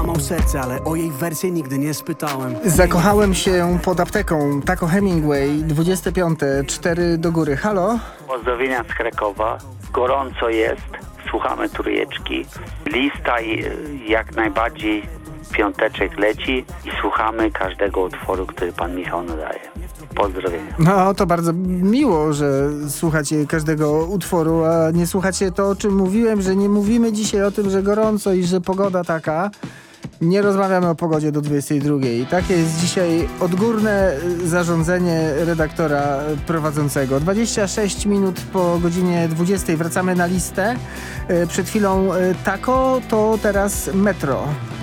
złamał serce, ale o jej wersję nigdy nie spytałem. Zakochałem się pod apteką. Taco Hemingway, 25, 4 do góry. Halo? Pozdrowienia z Krakowa. Gorąco jest. Słuchamy Trójeczki. Lista jak najbardziej piąteczek leci i słuchamy każdego utworu, który pan Michał nadaje. Pozdrowienia. No, to bardzo miło, że słuchacie każdego utworu, a nie słuchacie to, o czym mówiłem, że nie mówimy dzisiaj o tym, że gorąco i że pogoda taka. Nie rozmawiamy o pogodzie do 22. Takie jest dzisiaj odgórne zarządzenie redaktora prowadzącego. 26 minut po godzinie 20. Wracamy na listę. Przed chwilą Taco, to teraz Metro.